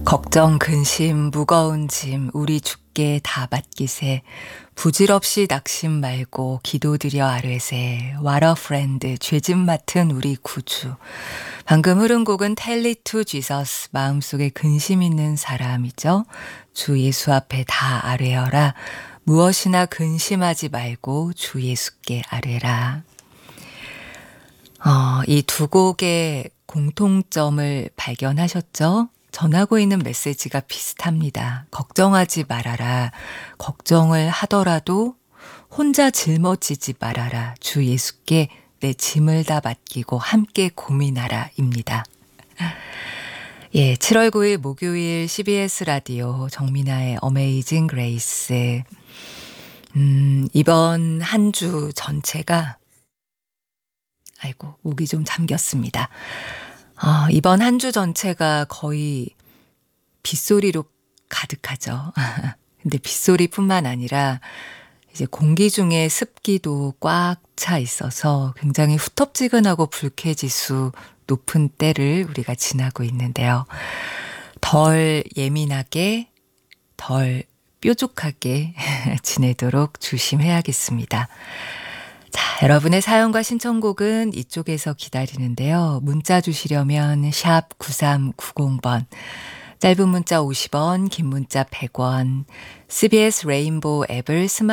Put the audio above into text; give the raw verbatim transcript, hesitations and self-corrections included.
걱정, 근심, 무거운 짐 우리 주께 다 맡기세. 부질없이 낙심 말고 기도드려 아뢰세. What a friend, 죄짐 맡은 우리 구주. 방금 흐른 곡은 Tell it to Jesus, 마음속에 근심 있는 사람이죠. 주 예수 앞에 다 아뢰어라. 무엇이나 근심하지 말고 주 예수께 아뢰라. 어, 이 두 곡의 공통점을 발견하셨죠? 전하고 있는 메시지가 비슷합니다. 걱정하지 말아라. 걱정을 하더라도 혼자 짊어지지 말아라. 주 예수께 내 짐을 다 맡기고 함께 고민하라 입니다. 예, 칠월 구일 목요일 씨비에스 라디오 정민아의 어메이징 그레이스. 음, 이번 한 주 전체가 아이고, 목이 좀 잠겼습니다. 어, 이번 한 주 전체가 거의 빗소리로 가득하죠. 근데 빗소리뿐만 아니라 이제 공기 중에 습기도 꽉 차 있어서 굉장히 후텁지근하고 불쾌지수 높은 때를 우리가 지나고 있는데요. 덜 예민하게, 덜 뾰족하게 지내도록 조심해야겠습니다. 자, 여러분의 사연과 신청곡은 이쪽에서 기다리는데요. 문자 주시려면 샵 구삼구공 번, 짧은 문자 오십 원, 긴 문자 백 원, 씨비에스 레인보우 앱을 스마트